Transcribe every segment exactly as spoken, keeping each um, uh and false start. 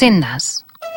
Sendes.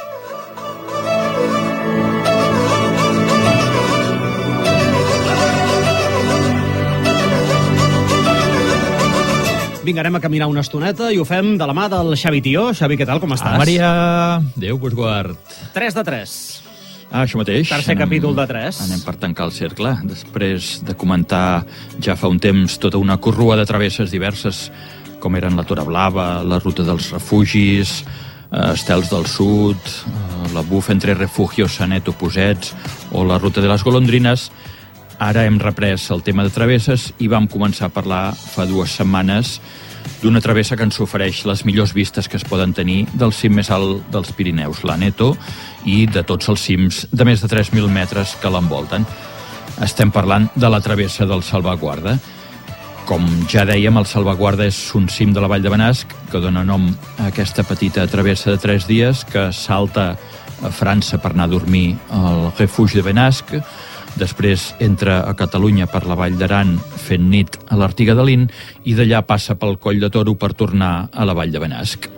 Vinga, anem a caminar una estoneta i ho fem de la mà del Xavi Tió. Xavi, què tal, com estàs? Ah, Maria, Déu vos guard. tres de tres. Ah, això mateix. Tercer anem, capítol de tres. Anem per tancar el cercle. Després de comentar ja fa un temps tota una corrua de travesses diverses, com eren la Tora Blava, la ruta dels refugis, eh, Estels del Sud, eh, la bufa entre refugios Saneto Posets o la ruta de les Golondrines, ara hem reprès el tema de travesses i vam començar a parlar fa dues setmanes d'una travessa que ens ofereix les millors vistes que es poden tenir del cim més alt dels Pirineus, l'Aneto, i de tots els cims de més de tres mil metres que l'envolten. Estem parlant de la travessa del Salvaguarda. Com ja dèiem, el Salvaguarda és un cim de la Vall de Benasc que dona nom a aquesta petita travessa de tres dies que salta a França per anar a dormir al refugi de Benasc. Després entra a Catalunya per la Vall d'Aran fent nit a l'Artiga de Lin i d'allà passa pel Coll de Toro per tornar a la Vall de Benasc.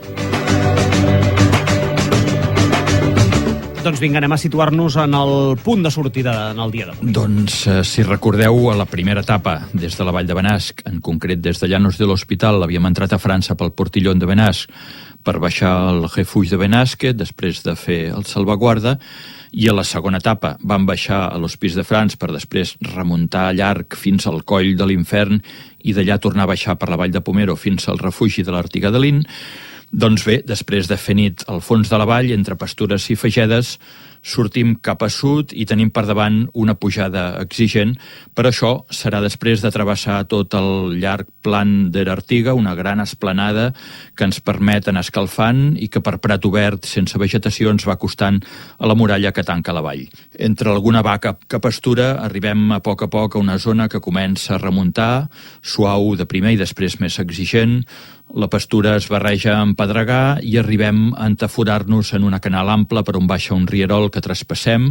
Doncs vinga, anem a situar-nos en el punt de sortida en el dia d'avui. Doncs, eh, si recordeu, a la primera etapa des de la Vall de Benasc, en concret des de Llanos de l'Hospital, havíem entrat a França pel Portillon de Benasc per baixar al refugi de Benasque, després de fer el Salvaguarda, i a la segona etapa vam baixar a l'Hospice de France per després remuntar llarg fins al Coll de l'Infern i d'allà tornar a baixar per la Vall de Pomero fins al refugi de l'Artiga de Lin. Doncs bé, després de fer nit al fons de la vall, entre pastures i fagedes, sortim cap a sud i tenim per davant una pujada exigent. Per això serà després de travessar tot el llarg plan de l'Artiga, una gran esplanada que ens permet anar escalfant i que per prat obert, sense vegetació, ens va costant a la muralla que tanca la vall. Entre alguna vaca que pastura, arribem a poc a poc a una zona que comença a remuntar, suau de primer i després més exigent. La pastura es barreja amb pedregà i arribem a entaforar-nos en una canal ampla per on baixa un rierol que traspassem.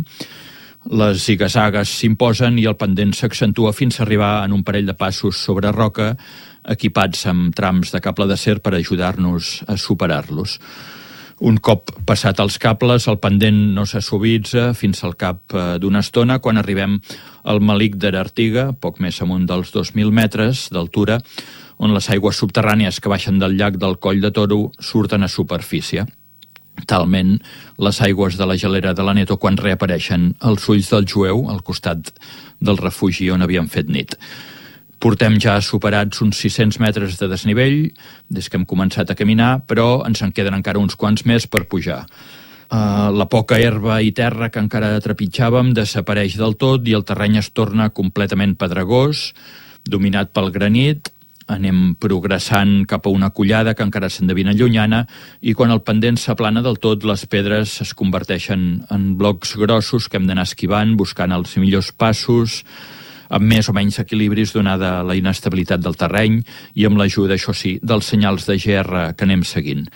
Les zigazagues s'imposen i el pendent s'accentua fins a arribar en un parell de passos sobre roca, equipats amb trams de cable d'acer per ajudar-nos a superar-los. Un cop passat els cables, el pendent no se suavitza fins al cap d'una estona, quan arribem al Malic de l'Artiga, poc més amunt dels dos mil metres d'altura, on les aigües subterrànies que baixen del llac del Coll de Toro surten a superfície. Talment les aigües de la gelera de l'Aneto quan reapareixen als ulls del Jueu, al costat del refugi on havíem fet nit. Portem ja superats uns sis-cents metres de desnivell des que hem començat a caminar, però ens en queden encara uns quants més per pujar. Uh, la poca herba i terra que encara trepitjàvem desapareix del tot i el terreny es torna completament pedregós, dominat pel granit. Anem progressant cap a una collada que encara s'endevina llunyana i quan el pendent s'aplana del tot, les pedres es converteixen en blocs grossos que hem d'anar esquivant, buscant els millors passos, amb més o menys equilibris donada la inestabilitat del terreny i amb l'ajuda, això sí, dels senyals de G R que anem seguint.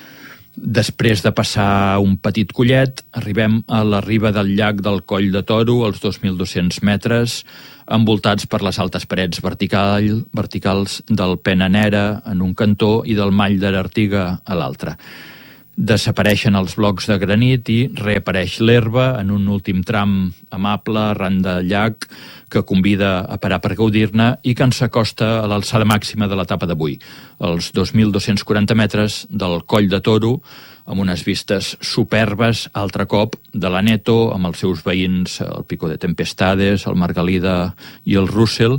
Després de passar un petit collet, arribem a la riba del llac del Coll de Toro, als dos mil dos-cents metres, envoltats per les altes parets vertical, verticals del Penanera en un cantó i del Mall de l'Artiga a l'altre. Desapareixen els blocs de granit i reapareix l'herba en un últim tram amable arran del llac que convida a parar per gaudir-ne i que ens acosta a l'alçada màxima de l'etapa d'avui, els dos mil dos-cents quaranta metres del Coll de Toro, amb unes vistes superbes, altre cop, de l'Aneto, amb els seus veïns, el Pico de Tempestades, el Margalida i el Russell.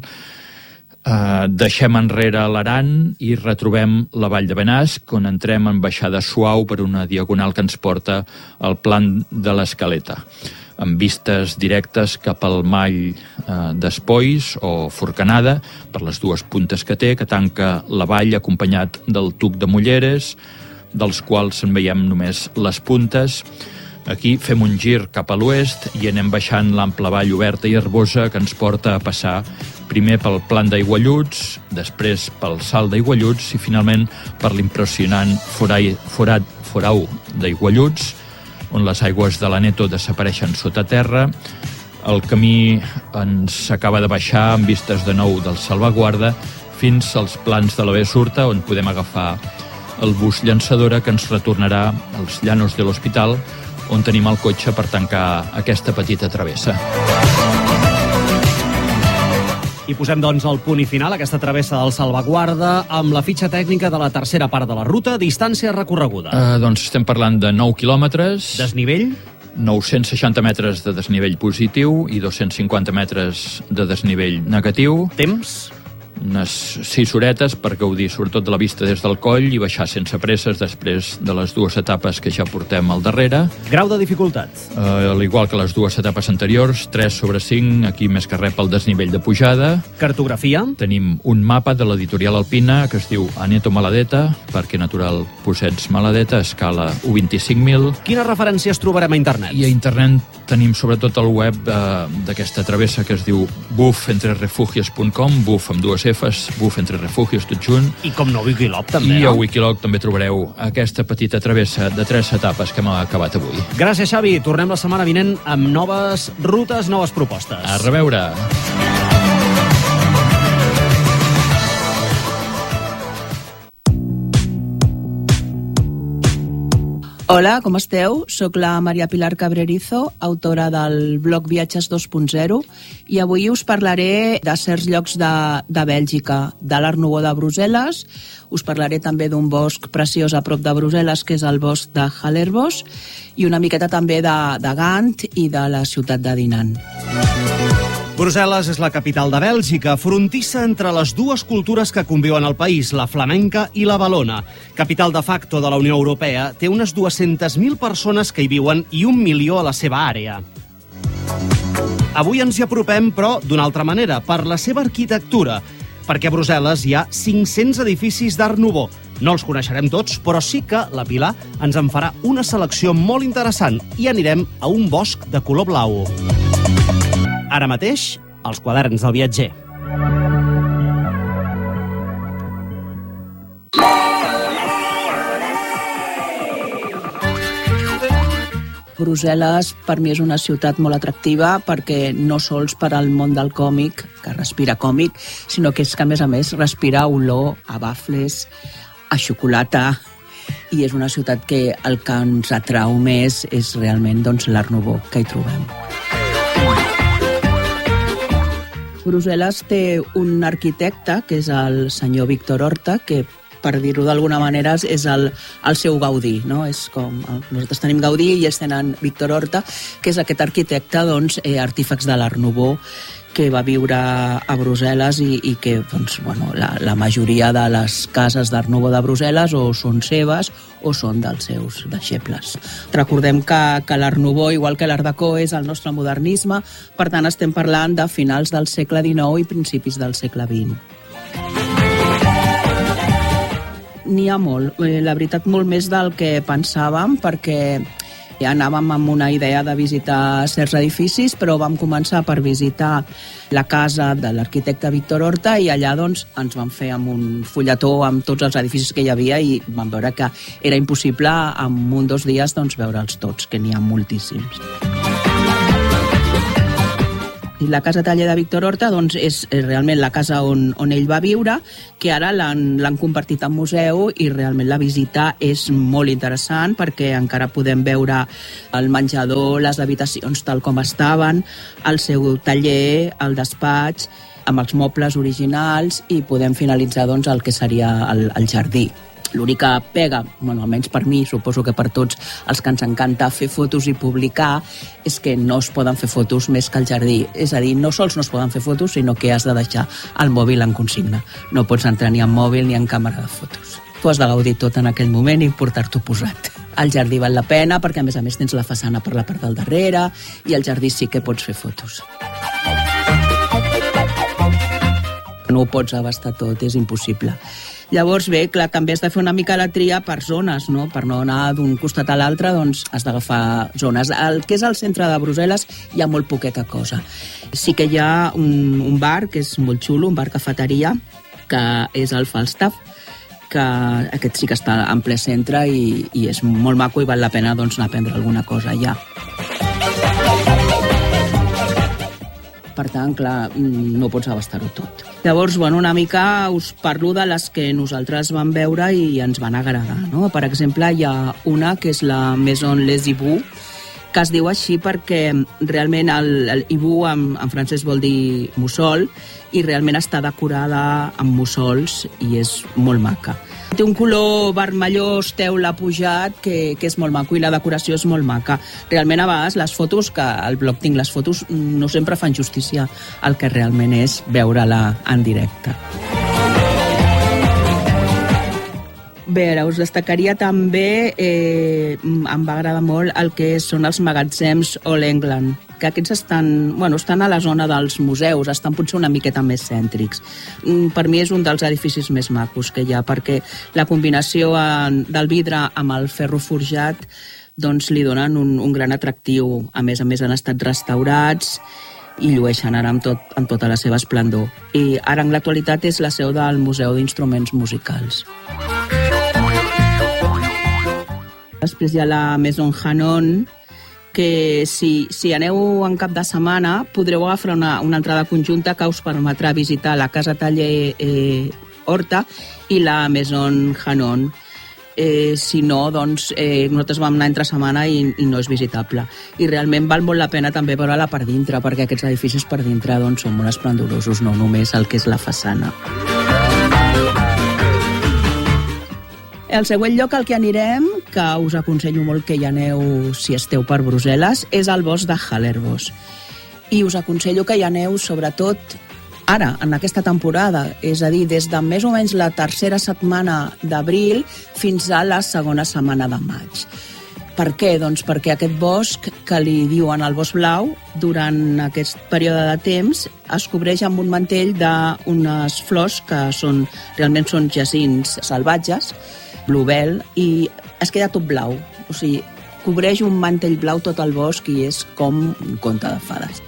Uh, deixem enrere l'Aran i retrobem la Vall de Benasc, on entrem en baixada suau per una diagonal que ens porta al plan de l'Escaleta, amb vistes directes cap al Mall uh, d'Espois o Forcanada, per les dues puntes que té, que tanca la vall acompanyat del Tuc de Mulleres, dels quals en veiem només les puntes. Aquí fem un gir cap a l'oest i anem baixant l'ample vall oberta i herbosa que ens porta a passar primer pel Plan d'Aigualluts, després pel Salt d'Aigualluts i finalment per l'impressionant forai, forat, forau d'Aigualluts, on les aigües de l'Aneto desapareixen sota terra. El camí ens acaba de baixar amb vistes de nou del Salvaguarda fins als plans de la Besurta, on podem agafar el bus llançadora que ens retornarà als Llanos de l'Hospital, on tenim el cotxe per tancar aquesta petita travessa. I posem, doncs, el punt i final a aquesta travessa del Salvaguarda amb la fitxa tècnica de la tercera part de la ruta, distància recorreguda. Uh, doncs estem parlant de nou quilòmetres. Desnivell? nou-cents seixanta metres de desnivell positiu i dos-cents cinquanta metres de desnivell negatiu. Temps? Unes sis horetes per gaudir sobretot de la vista des del coll i baixar sense presses després de les dues etapes que ja portem al darrere. Grau de dificultat? Uh, al igual que les dues etapes anteriors, tres sobre cinc, aquí més que res pel desnivell de pujada. Cartografia? Tenim un mapa de l'editorial Alpina que es diu Aneto Maladeta, Parque Natural Possets Maladeta, escala u vint-i-cinc mil. Quines referències trobarem a internet? I a internet tenim sobretot el web eh, d'aquesta travessa que es diu buf entre refugios punt com, buf amb dues Fs, buf entre refugios tot junt. I com no, Wikiloc també, I no? a Wikiloc també trobareu aquesta petita travessa de tres etapes que hem acabat avui. Gràcies, Xavi. Tornem la setmana vinent amb noves rutes, noves propostes. A reveure! Hola, com esteu? Soc la Maria Pilar Cabrerizo, autora del blog Viatges dos punt zero, i avui us parlaré de certs llocs de, de Bèlgica, de l'Art Nouveau de Brussel·les. Us parlaré també d'un bosc preciós a prop de Brussel·les, que és el bosc de Hallerbos, i una miqueta també de, de Gant i de la ciutat de Dinan. Brussel·les és la capital de Bèlgica, frontissa entre les dues cultures que conviuen al país, la flamenca i la valona. Capital de facto de la Unió Europea, té unes dues-centes mil persones que hi viuen i un milió a la seva àrea. Avui ens hi apropem, però d'una altra manera, per la seva arquitectura, perquè a Brussel·les hi ha cinc-cents edificis d'Art Nouveau. No els coneixerem tots, però sí que la Pilar ens en farà una selecció molt interessant i anirem a un bosc de color blau. Ara mateix, els quaderns del viatger. Brussel·les per mi és una ciutat molt atractiva perquè no sols per al món del còmic, que respira còmic, sinó que és que a més a més respira olor a bafles, a xocolata, i és una ciutat que el que ens atrau més és realment doncs, l'Art Nouveau que hi trobem. Brussel·les té un arquitecte, que és el senyor Víctor Horta, que, per dir-ho d'alguna manera, és el, el seu Gaudí, no? És com, nosaltres tenim Gaudí i ells tenen Víctor Horta, que és aquest arquitecte, doncs, eh, artífex de l'Art Nouveau, que va viure a Brussel·les i, i que doncs, bueno, la, la majoria de les cases d'Art Nouveau de Brussel·les o són seves o són dels seus deixebles. Recordem que, que l'Art Nouveau, igual que l'Art Deco, és el nostre modernisme, per tant estem parlant de finals del segle dinou i principis del segle vint. N'hi ha molt, la veritat molt més del que pensàvem, perquè ja anàvem amb una idea de visitar certs edificis, però vam començar per visitar la casa de l'arquitecte Víctor Horta i allà doncs, ens vam fer amb un fulletó amb tots els edificis que hi havia i vam veure que era impossible en un o dos dies doncs, veure'ls tots, que n'hi ha moltíssims. I la casa taller de Víctor Horta doncs, és, és realment la casa on, on ell va viure, que ara l'han convertit en museu i realment la visita és molt interessant perquè encara podem veure el menjador, les habitacions tal com estaven, el seu taller, el despatx, amb els mobles originals i podem finalitzar doncs, el que seria el, el jardí. L'única pega, bueno, almenys per mi, suposo que per tots els que ens encanta fer fotos i publicar, és que no es poden fer fotos més que al jardí. És a dir, no sols no es poden fer fotos, sinó que has de deixar el mòbil en consigna. No pots entrar ni en mòbil ni en càmera de fotos. Tu has de gaudir tot en aquell moment i portar-t'ho posat. El jardí val la pena perquè, a més a més, tens la façana per la part del darrere i al jardí sí que pots fer fotos. No ho pots abastar tot, és impossible. Llavors, bé, clar, també has de fer una mica la tria per zones, no? Per no anar d'un costat a l'altre, doncs has d'agafar zones. El que és al centre de Brussel·les hi ha molt poqueta cosa. Sí que hi ha un, un bar, que és molt xulo, un bar cafeteria, que és el Falstaff, que aquest sí que està en ple centre i, i és molt maco i val la pena doncs, anar a prendre alguna cosa allà. Per tant, clar, no pots abastar-ho tot. Llavors, bueno, una mica us parlo de les que nosaltres vam veure i ens van agradar, no? Per exemple, hi ha una que és la Maison Les Hiboux, que es diu així perquè realment el, el hibou en, en francès vol dir mussol i realment està decorada amb mussols i és molt maca. Té un color vermellós, teula pujat, que, que és molt maco i la decoració és molt maca. Realment a vegades les fotos, que al blog tinc les fotos, no sempre fan justícia al que realment és veure-la en directe. Bé, ara us destacaria també, eh, em va agradar molt el que són els magatzems All England, que aquests estan, bueno, estan a la zona dels museus, estan potser una miqueta més cèntrics. Per mi és un dels edificis més macos que hi ha, perquè la combinació en, del vidre amb el ferro forjat doncs li donen un, un gran atractiu. A més a més han estat restaurats i llueixen ara amb, tot, amb tota la seva esplendor. I ara en l'actualitat és la seu del Museu d'Instruments Musicals. Després hi ha la Maison Hanon, que si, si aneu en cap de setmana podreu agafar una, una entrada conjunta que us permetrà visitar la Casa Taller eh, Horta i la Maison Hanon. Eh, si no, doncs eh, nosaltres vam anar entre setmana i, i no és visitable. I realment val molt la pena també veure-la per dintre, perquè aquests edificis per dintre doncs, són molt esplendorosos, no només el que és la façana. El següent lloc al que anirem, que us aconsello molt que hi aneu si esteu per Brussel·les, és el bosc de Hallerbos. I us aconsello que hi aneu sobretot ara, en aquesta temporada, és a dir, des de més o menys la tercera setmana d'abril fins a la segona setmana de maig. Per què? Doncs perquè aquest bosc, que li diuen el bosc blau, durant aquest període de temps es cobreix amb un mantell d'unes flors que són, realment són jacins salvatges, bluebell, i es queda tot blau. O sigui, cobreix un mantell blau tot el bosc i és com un conte de fades.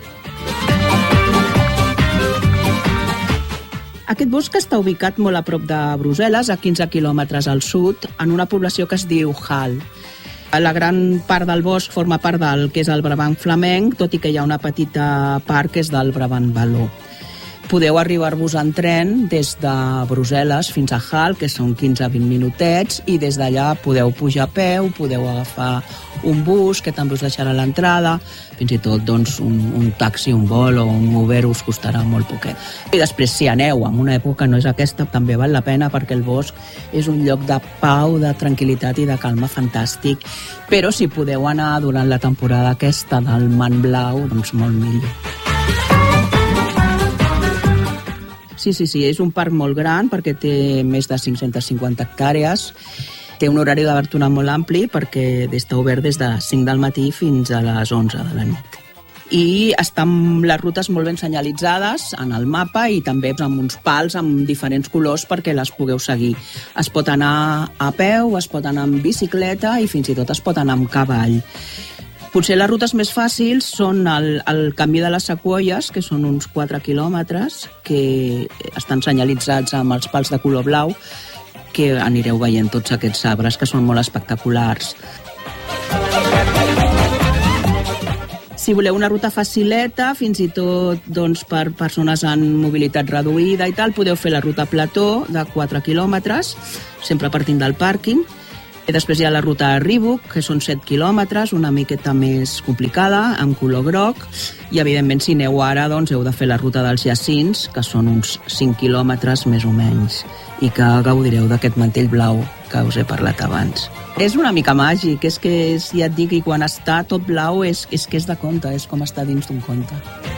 Aquest bosc està ubicat molt a prop de Brussel·les, a quinze quilòmetres al sud, en una població que es diu Hal. La gran part del bosc forma part del que és el Brabant flamenc, tot i que hi ha una petita part que és del Brabant való. Podeu arribar-vos en tren des de Brussel·les fins a Hal, que són quinze a vint minutets, i des d'allà podeu pujar a peu, podeu agafar un bus que també us deixarà a l'entrada, fins i tot doncs, un, un taxi, un vol o un Uber us costarà molt poquet. I després, si aneu en una època no és aquesta, també val la pena, perquè el bosc és un lloc de pau, de tranquil·litat i de calma fantàstic, però si podeu anar durant la temporada aquesta del Man Blau, doncs molt millor. Sí, sí, sí, és un parc molt gran perquè té més de cinc-centes cinquanta hectàrees. Té un horari d'obertura molt ampli perquè està obert des de cinc del matí fins a les onze de la nit. I estan les rutes molt ben senyalitzades en el mapa i també amb uns pals amb diferents colors perquè les pugueu seguir. Es pot anar a peu, es pot anar amb bicicleta i fins i tot es pot anar amb cavall. Potser les rutes més fàcils són el, el camí de les Sequoies, que són uns quatre quilòmetres, que estan senyalitzats amb els pals de color blau, que anireu veient tots aquests arbres, que són molt espectaculars. Si voleu una ruta facileta, fins i tot doncs, per persones amb mobilitat reduïda i tal, podeu fer la ruta Plató de quatre quilòmetres, sempre partint del pàrquing. I després hi ha la ruta Reebok, que són set quilòmetres, una miqueta més complicada, amb color groc, i evidentment si aneu ara doncs, heu de fer la ruta dels Jacins, que són uns cinc quilòmetres més o menys, i que gaudireu d'aquest mantell blau que us he parlat abans. És una mica màgic, és que, ja et dic, i quan està tot blau és, és que és de conte, és com estar dins d'un conte.